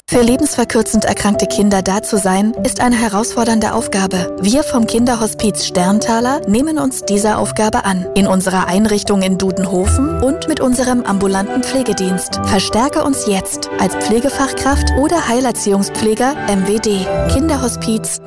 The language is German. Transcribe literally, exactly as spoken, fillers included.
Für lebensverkürzend erkrankte Kinder da zu sein, ist eine herausfordernde Aufgabe. Wir vom Kinderhospiz Sterntaler nehmen uns dieser Aufgabe an. In unserer Einrichtung in Dudenhofen und mit unserem ambulanten Pflegedienst. Verstärke uns jetzt als Pflegefachkraft oder Heilerziehungspfleger M W D. Kinderhospiz